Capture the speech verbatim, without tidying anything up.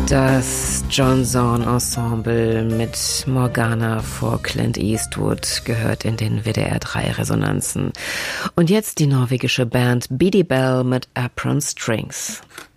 Das John Zorn Ensemble mit Morgana vor Clint Eastwood gehört in den W D R drei Resonanzen. Und jetzt die norwegische Band Beady Bell mit Apron Strings.